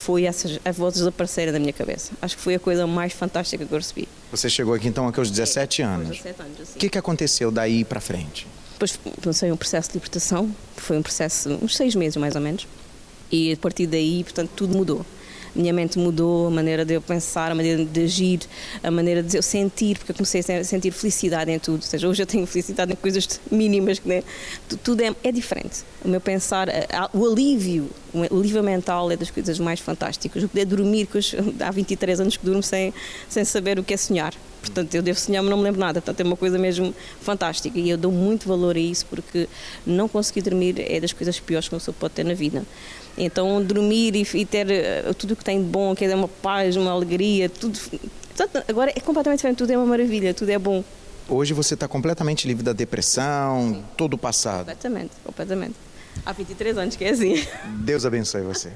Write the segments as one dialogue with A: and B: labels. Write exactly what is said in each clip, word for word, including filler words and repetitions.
A: foi essas as vozes desaparecerem da minha cabeça. Acho que foi a coisa mais fantástica que eu recebi.
B: Você chegou aqui então aqui aos dezessete anos.
A: Aos dezessete anos, assim.
B: O que, que aconteceu daí para frente?
A: Depois comecei um processo de libertação, foi um processo, uns seis meses mais ou menos, e a partir daí, portanto, tudo mudou. A minha mente mudou, a maneira de eu pensar, a maneira de agir, a maneira de eu sentir, porque eu comecei a sentir felicidade em tudo. Ou seja, hoje eu tenho felicidade em coisas mínimas, né? Tudo é, é diferente. O meu pensar, o alívio, o alívio mental é das coisas mais fantásticas. Eu poder dormir, que hoje, há vinte e três anos que durmo sem, sem saber o que é sonhar. Portanto, eu devo sonhar, mas não me lembro nada. Portanto, é uma coisa mesmo fantástica. E eu dou muito valor a isso, porque não conseguir dormir é das coisas piores que uma pessoa pode ter na vida. Então, dormir e, e ter uh, tudo o que tem de bom, que é uma paz, uma alegria, tudo. Portanto, agora é completamente diferente, tudo é uma maravilha, tudo é bom.
B: Hoje você está completamente livre da depressão, sim, todo o passado.
A: Completamente, completamente. Há vinte e três anos que é assim.
B: Deus abençoe você.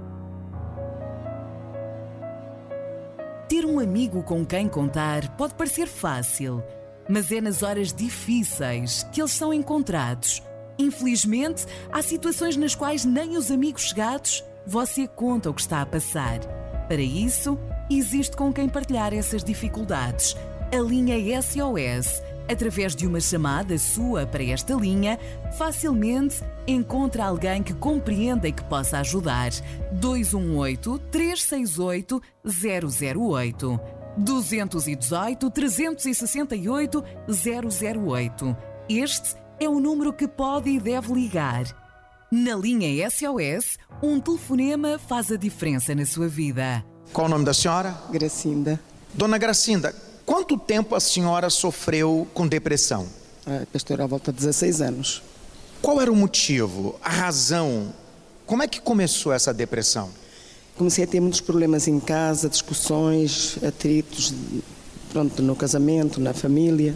C: Ter um amigo com quem contar pode parecer fácil, mas é nas horas difíceis que eles são encontrados. Infelizmente, há situações nas quais nem os amigos chegados você conta o que está a passar. Para isso, existe com quem partilhar essas dificuldades. A linha S O S, através de uma chamada sua para esta linha, facilmente encontra alguém que compreenda e que possa ajudar. dois um oito, três seis oito, zero zero oito. dois um oito, três seis oito, zero zero oito. Este é o número que pode e deve ligar. Na linha S O S, um telefonema faz a diferença na sua vida.
B: Qual o nome da senhora?
D: Gracinda.
B: Dona Gracinda, quanto tempo a senhora sofreu com depressão?
D: Ah, pastor, à volta de dezesseis anos.
B: Qual era o motivo, a razão? Como é que começou essa depressão?
D: Comecei a ter muitos problemas em casa, discussões, atritos, pronto, no casamento, na família.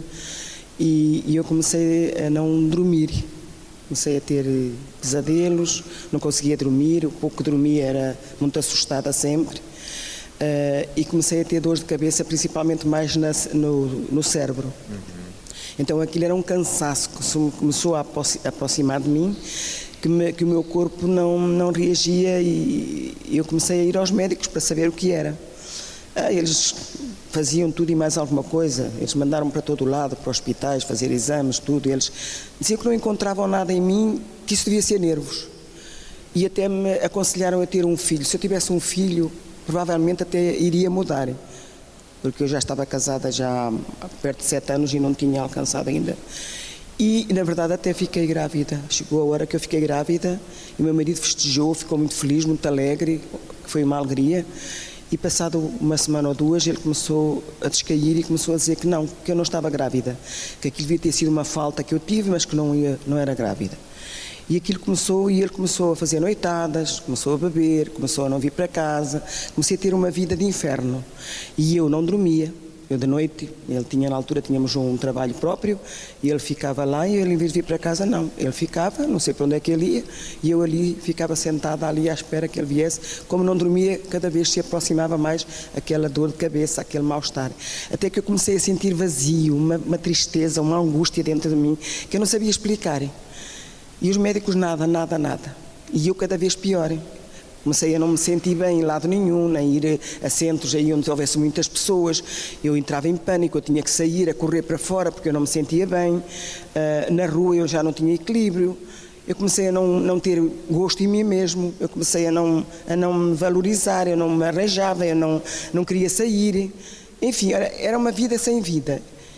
D: E, e eu comecei a não dormir. Comecei a ter pesadelos, não conseguia dormir, o pouco que dormia era muito assustada sempre. Uh, e comecei a ter dores de cabeça, principalmente mais na, no, no cérebro. Uhum. Então aquilo era um cansaço que começou a aproximar de mim, que, me, que o meu corpo não, não reagia, e eu comecei a ir aos médicos para saber o que era. Ah, eles faziam tudo e mais alguma coisa, eles mandaram para todo lado, para hospitais, fazer exames, tudo. Eles diziam que não encontravam nada em mim, que isso devia ser nervos. E até me aconselharam a ter um filho. Se eu tivesse um filho, provavelmente até iria mudar, porque eu já estava casada já há perto de sete anos e não tinha alcançado ainda. E, na verdade, até fiquei grávida. Chegou a hora que eu fiquei grávida e o meu marido festejou, ficou muito feliz, muito alegre, foi uma alegria. E passado uma semana ou duas ele começou a descair e começou a dizer que não, que eu não estava grávida, que aquilo devia ter sido uma falta que eu tive, mas que não, ia, não era grávida. E aquilo começou, e ele começou a fazer noitadas, começou a beber, começou a não vir para casa, comecei a ter uma vida de inferno. E eu não dormia, eu de noite, ele tinha na altura, tínhamos um trabalho próprio, e ele ficava lá, e ele em vez de vir para casa, não. Ele ficava, não sei para onde é que ele ia, e eu ali ficava sentada ali à espera que ele viesse. Como não dormia, cada vez se aproximava mais aquela dor de cabeça, aquele mal-estar. Até que eu comecei a sentir vazio, uma, uma tristeza, uma angústia dentro de mim, que eu não sabia explicar. E os médicos nada, nada, nada. E eu cada vez pior. Comecei a não me sentir bem em lado nenhum, nem ir a centros aí onde houvesse muitas pessoas. Eu entrava em pânico, eu tinha que sair a correr para fora porque eu não me sentia bem. Uh, na rua eu já não tinha equilíbrio. Eu comecei a não, não ter gosto em mim mesmo. Eu comecei a não, a não me valorizar, eu não me arranjava, eu não, não queria sair. Enfim, era, era uma vida sem vida.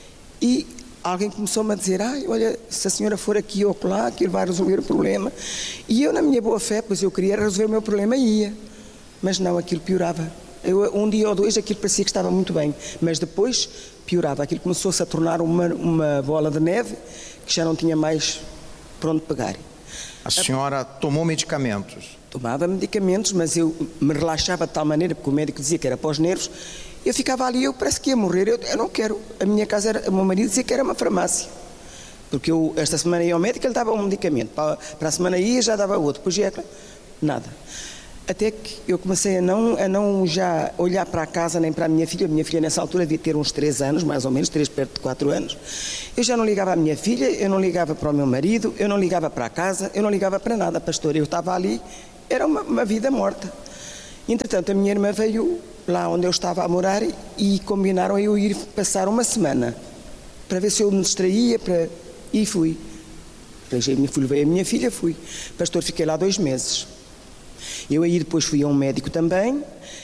D: E alguém começou-me a dizer, ah, olha, se a senhora for aqui ou lá, aquilo vai resolver o problema. E eu, na minha boa fé, pois eu queria resolver o meu problema e ia. Mas não, aquilo piorava. Eu, um dia ou dois aquilo parecia que estava muito bem, mas depois piorava. Aquilo começou-se a tornar uma, uma bola de neve que já não tinha mais por onde pegar.
B: A senhora tomou medicamentos?
D: Tomava medicamentos, mas eu me relaxava de tal maneira, porque o médico dizia que era para os nervos. Eu ficava ali, eu parece que ia morrer, eu, eu não quero. A minha casa, era, o meu marido dizia que era uma farmácia. Porque eu, esta semana ia ao médico, ele dava um medicamento. Para, para a semana ia, já dava outro. Depois ia, nada. Até que eu comecei a não, a não já olhar para a casa, nem para a minha filha. A minha filha nessa altura devia ter uns três anos, mais ou menos, três perto de quatro anos. Eu já não ligava à minha filha, eu não ligava para o meu marido, eu não ligava para a casa, eu não ligava para nada, pastor. Eu estava ali, era uma, uma vida morta. Entretanto, a minha irmã veio lá onde eu estava a morar e combinaram eu ir passar uma semana para ver se eu me distraía, para... e fui. Veio a minha filha, fui. Pastor, fiquei lá dois meses. Eu aí depois fui a um médico também,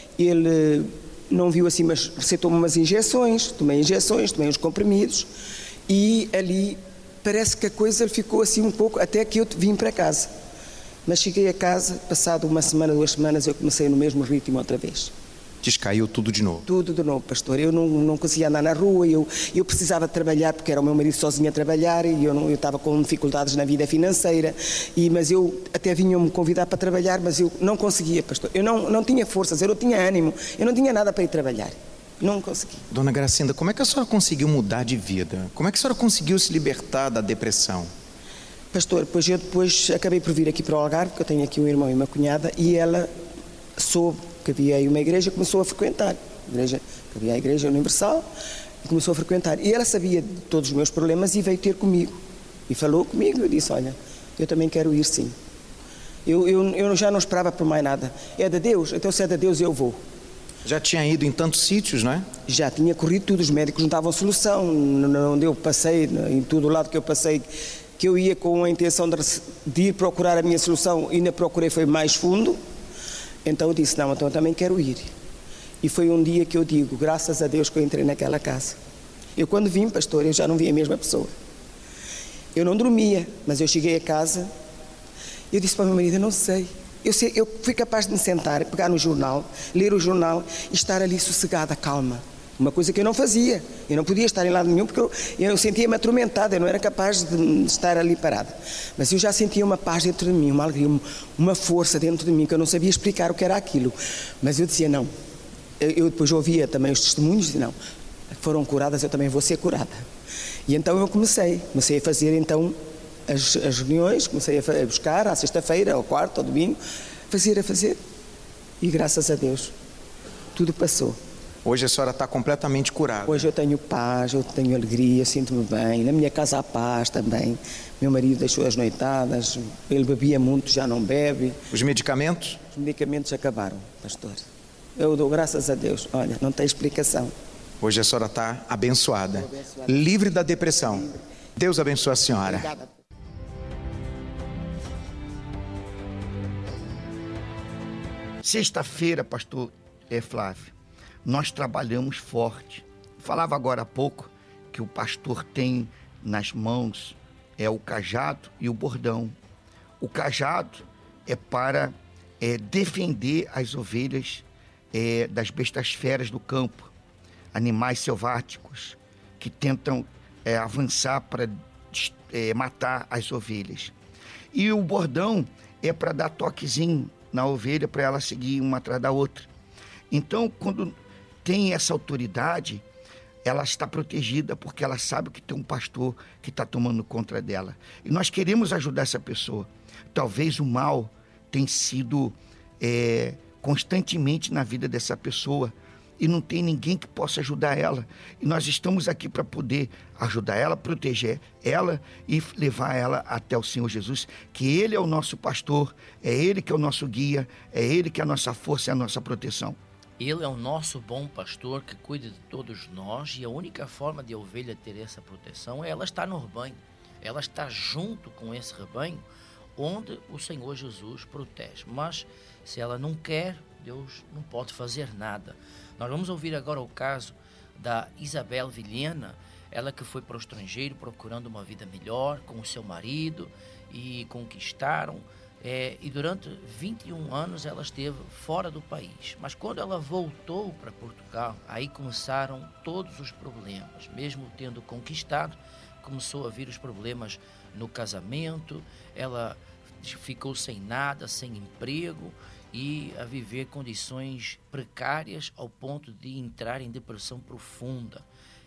D: ele não viu assim, mas receitou-me umas injeções, tomei injeções, tomei uns comprimidos, e ali parece que a coisa ficou assim um pouco, até que eu vim para casa. Mas cheguei a casa, passado uma semana, duas semanas, eu comecei no mesmo ritmo outra vez.
B: Descaiu tudo de novo?
D: Tudo de novo, pastor. Eu não, não conseguia andar na rua, eu, eu precisava de trabalhar, porque era o meu marido sozinho a trabalhar, e eu, não, eu estava com dificuldades na vida financeira, e, mas eu até vinham-me convidar para trabalhar, mas eu não conseguia, pastor. Eu não, não tinha forças, eu não tinha ânimo, eu não tinha nada para ir trabalhar. Não consegui.
B: Dona Gracinda, como é que a senhora conseguiu mudar de vida? Como é que a senhora conseguiu se libertar da depressão?
D: Pastor, pois eu depois acabei por vir aqui para o Algarve, porque eu tenho aqui um irmão e uma cunhada, e ela soube que havia aí uma igreja, começou a frequentar. A igreja, que havia a Igreja Universal, e começou a frequentar. E ela sabia de todos os meus problemas e veio ter comigo. E falou comigo, eu disse, olha, eu também quero ir sim. Eu, eu, eu já não esperava por mais nada. É de Deus, então se é de Deus eu vou.
B: Já tinha ido em tantos sítios, não é?
D: Já tinha corrido tudo, os médicos não davam solução. Onde eu passei, em todo o lado que eu passei, que eu ia com a intenção de, de ir procurar a minha solução, e ainda procurei, foi mais fundo. Então eu disse, não, então eu também quero ir. E foi um dia que eu digo, graças a Deus que eu entrei naquela casa. Eu quando vim, pastor, eu já não vi a mesma pessoa. Eu não dormia, mas eu cheguei a casa, eu disse para o meu marido, eu não sei. Eu, sei, eu fui capaz de me sentar, pegar no jornal, ler o jornal e estar ali sossegada, calma. Uma coisa que eu não fazia. Eu não podia estar em lado nenhum porque eu, eu sentia-me atormentada, eu não era capaz de estar ali parada. Mas eu já sentia uma paz dentro de mim, uma alegria, uma força dentro de mim, que eu não sabia explicar o que era aquilo. Mas eu dizia, não. Eu, eu depois ouvia também os testemunhos e dizia, não, foram curadas, eu também vou ser curada. E então eu comecei, comecei a fazer então as, as reuniões, comecei a buscar à sexta-feira, ao quarto, ao domingo, fazer, a fazer. E graças a Deus, tudo passou.
B: Hoje a senhora está completamente curada.
D: Hoje eu tenho paz, eu tenho alegria, sinto-me bem. Na minha casa há paz também. Meu marido deixou as noitadas, ele bebia muito, já não bebe.
B: Os medicamentos?
D: Os medicamentos acabaram, pastor. Eu dou graças a Deus. Olha, não tem explicação.
B: Hoje a senhora está abençoada, abençoada, livre da depressão. Livre. Deus abençoe a senhora.
D: Obrigada.
E: Sexta-feira, pastor é, Flávio, nós trabalhamos forte. Falava agora há pouco que o pastor tem nas mãos é o cajado e o bordão. O cajado é para é, defender as ovelhas é, das bestas feras do campo, animais selváticos que tentam é, avançar para é, matar as ovelhas. E o bordão é para dar toquezinho na ovelha para ela seguir uma atrás da outra. Então, quando tem essa autoridade, ela está protegida porque ela sabe que tem um pastor que está tomando conta dela. E nós queremos ajudar essa pessoa. Talvez o mal tenha sido é, constantemente na vida dessa pessoa e não tem ninguém que possa ajudar ela. E nós estamos aqui para poder ajudar ela, proteger ela e levar ela até o Senhor Jesus, que Ele é o nosso pastor, é Ele que é o nosso guia, é Ele que é a nossa força e a nossa proteção.
F: Ele é o nosso bom pastor que cuida de todos nós, e a única forma de a ovelha ter essa proteção é ela estar no rebanho. Ela está junto com esse rebanho onde o Senhor Jesus protege. Mas se ela não quer, Deus não pode fazer nada. Nós vamos ouvir agora o caso da Isabel Vilhena, ela que foi para o estrangeiro procurando uma vida melhor com o seu marido e conquistaram. É, e durante vinte e um anos ela esteve fora do país. Mas quando ela voltou para Portugal, aí começaram todos os problemas. Mesmo tendo conquistado, começou a vir os problemas no casamento, ela ficou sem nada, sem emprego e a viver condições precárias ao ponto de entrar em depressão profunda.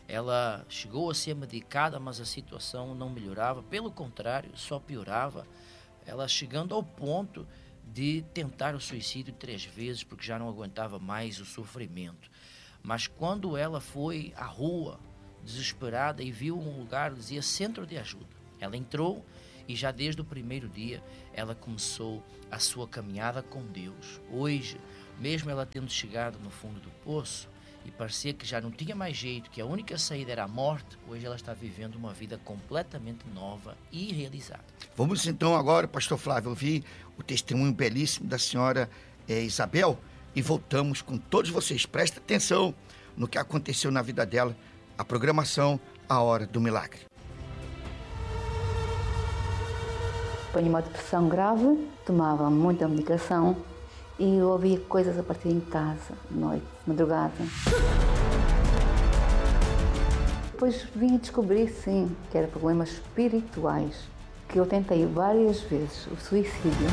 F: Ela chegou a ser medicada, mas a situação não melhorava, pelo contrário, só piorava. Ela chegando ao ponto de tentar o suicídio três vezes, porque já não aguentava mais o sofrimento. Mas quando ela foi à rua, desesperada, e viu um lugar, dizia Centro de Ajuda, ela entrou e já desde o primeiro dia ela começou a sua caminhada com Deus. Hoje, mesmo ela tendo chegado no fundo do poço e parecia que já não tinha mais jeito, que a única saída era a morte, hoje ela está vivendo uma vida completamente nova e realizada.
E: Vamos então agora, pastor Flávio, ouvir o testemunho belíssimo da senhora é, Isabel, e voltamos com todos vocês. Presta atenção no que aconteceu na vida dela, a programação A Hora do Milagre.
G: Tenho uma depressão grave, tomava muita medicação e eu ouvia coisas a partir de casa, noite, madrugada. Depois vim a descobrir, sim, que eram problemas espirituais, que eu tentei várias vezes o suicídio.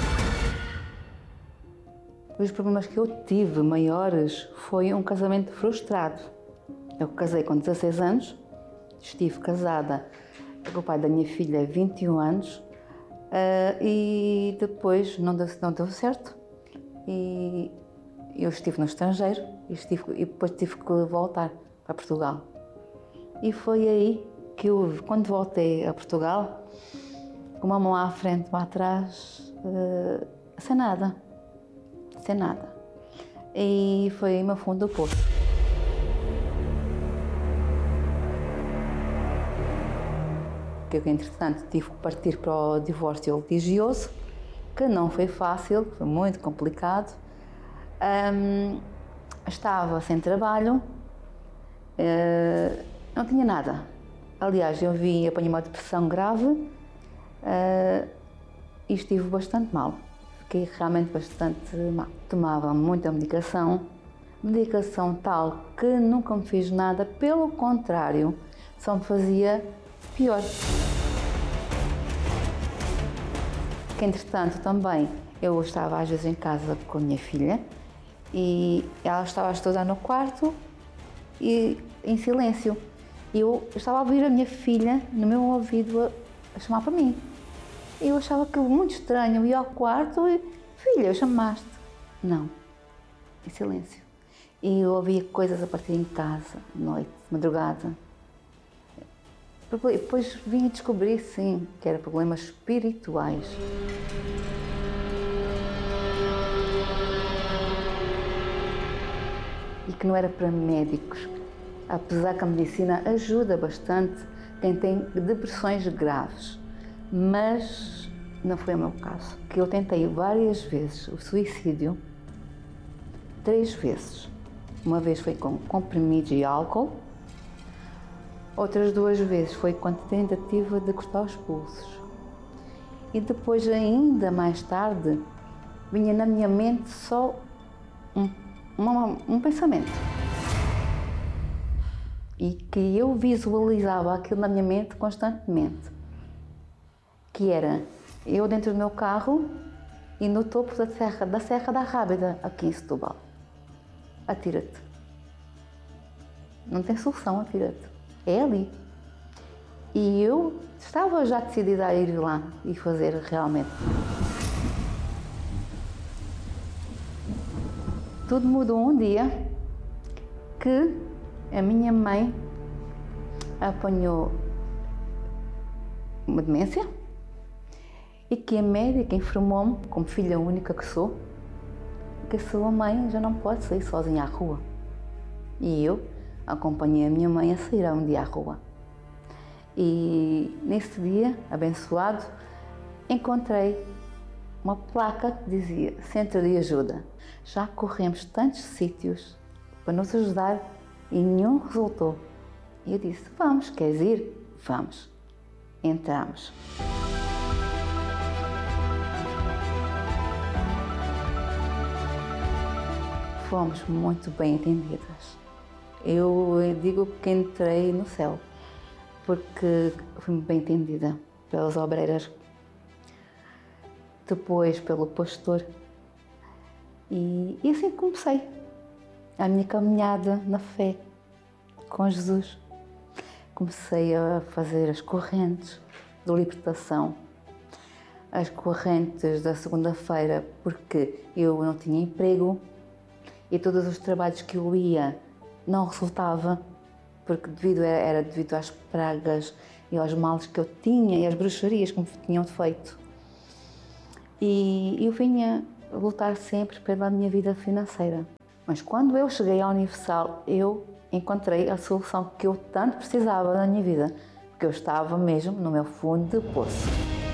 G: Os problemas que eu tive maiores foi um casamento frustrado. Eu casei com dezasseis anos, estive casada com o pai da minha filha há vinte e um anos, Uh, e depois não deu, não deu certo e eu estive no estrangeiro e, estive, e depois tive que voltar para Portugal. E foi aí que eu, quando voltei a Portugal, com uma mão à frente, uma atrás, uh, sem nada, sem nada. E foi aí meu fundo do poço. Que eu, entretanto, tive que partir para o divórcio litigioso, que não foi fácil, foi muito complicado. Um, estava sem trabalho, uh, não tinha nada. Aliás, eu vim, apanhei uma depressão grave uh, e estive bastante mal. Fiquei realmente bastante mal. Tomava muita medicação, medicação tal que nunca me fez nada, pelo contrário, só me fazia pior. Que, entretanto, também eu estava às vezes em casa com a minha filha e ela estava a estudar no quarto e em silêncio. E eu estava a ouvir a minha filha no meu ouvido a, a chamar para mim. E eu achava aquilo muito estranho. Eu ia ao quarto e, filha, chamaste? Não, em silêncio. E eu ouvia coisas a partir de casa, noite, madrugada. Depois vim a descobrir, sim, que eram problemas espirituais. E que não era para médicos, apesar que a medicina ajuda bastante quem tem depressões graves. Mas não foi o meu caso, que eu tentei várias vezes o suicídio, três vezes. Uma vez foi com comprimidos e álcool, outras duas vezes foi com a tentativa de cortar os pulsos. E depois, ainda mais tarde, vinha na minha mente só um, uma, um pensamento. E que eu visualizava aquilo na minha mente constantemente. Que era eu dentro do meu carro e no topo da Serra da, Serra da Rábida, aqui em Setúbal. Atira-te. Não tem solução, atira-te. É ali. E eu estava já decidida a ir lá e fazer realmente. Tudo mudou um dia que a minha mãe apanhou uma demência e que a médica informou-me, como filha única que sou, que a sua mãe já não pode sair sozinha à rua. E eu acompanhei a minha mãe a sair um dia à rua. E nesse dia, abençoado, encontrei uma placa que dizia Centro de Ajuda. Já corremos tantos sítios para nos ajudar e nenhum resultou. E eu disse, vamos, queres ir? Vamos. Entramos. Fomos muito bem atendidas. Eu digo que entrei no céu, porque fui bem atendida pelas obreiras, depois pelo pastor, e, e assim comecei a minha caminhada na fé com Jesus. Comecei a fazer as correntes de libertação, as correntes da segunda-feira, porque eu não tinha emprego e todos os trabalhos que eu ia não resultava, porque devido, era devido às pragas e aos males que eu tinha e às bruxarias que me tinham feito. E eu vinha lutar sempre pela minha vida financeira. Mas quando eu cheguei à Universal, eu encontrei a solução que eu tanto precisava na minha vida, porque eu estava mesmo no meu fundo de poço.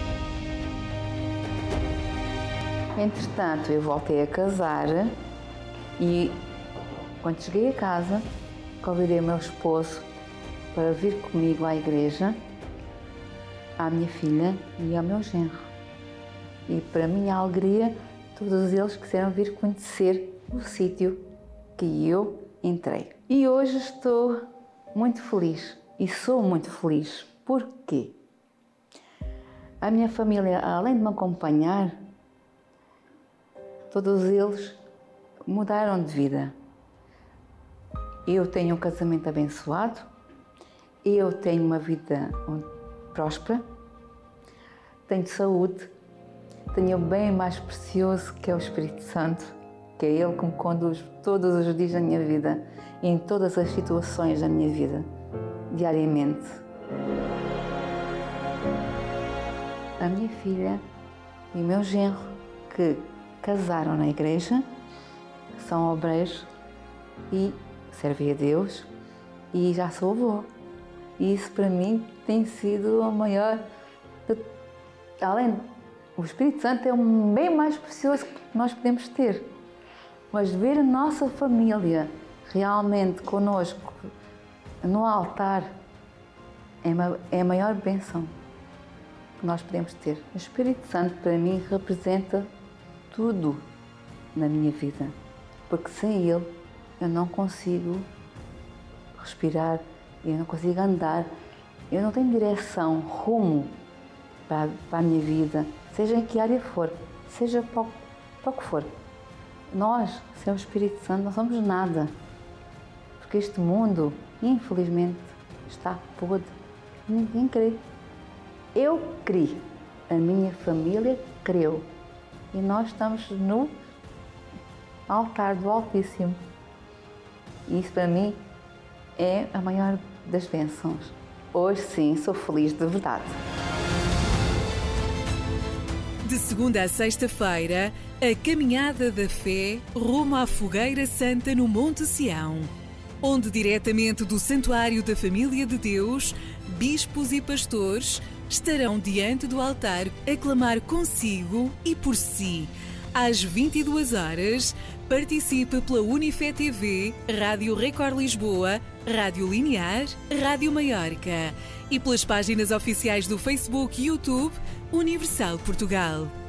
G: Entretanto, eu voltei a casar e, quando cheguei a casa, convidei o meu esposo para vir comigo à igreja, à minha filha e ao meu genro. E, para minha alegria, todos eles quiseram vir conhecer o sítio que eu entrei. E hoje estou muito feliz e sou muito feliz. Porquê? A minha família, além de me acompanhar, todos eles mudaram de vida. Eu tenho um casamento abençoado, eu tenho uma vida próspera, tenho saúde, tenho o bem mais precioso que é o Espírito Santo, que é Ele que me conduz todos os dias da minha vida e em todas as situações da minha vida, diariamente. A minha filha e o meu genro, que casaram na igreja, são obreiros e servem a Deus e já sou avô. E isso para mim tem sido a maior... Além, o Espírito Santo é o bem mais precioso que nós podemos ter. Mas ver a nossa família realmente conosco no altar é, uma, é a maior bênção que nós podemos ter. O Espírito Santo para mim representa tudo na minha vida, porque sem Ele eu não consigo respirar, eu não consigo andar, eu não tenho direção, rumo para, para a minha vida, seja em que área for, seja para o, para o que for. Nós, sem o Espírito Santo, não somos nada, porque este mundo, infelizmente, está podre, ninguém crê. Eu criei, a minha família creu. E nós estamos no altar do Altíssimo. E isso para mim é a maior das bênçãos. Hoje sim, sou feliz de verdade.
C: De segunda a sexta-feira, a Caminhada da Fé rumo à Fogueira Santa no Monte Sião, onde diretamente do Santuário da Família de Deus, bispos e pastores estarão diante do altar a clamar consigo e por si. Às vinte e duas horas, participe pela Unifé T V, Rádio Record Lisboa, Rádio Linear, Rádio Maiorca e pelas páginas oficiais do Facebook e YouTube Universal Portugal.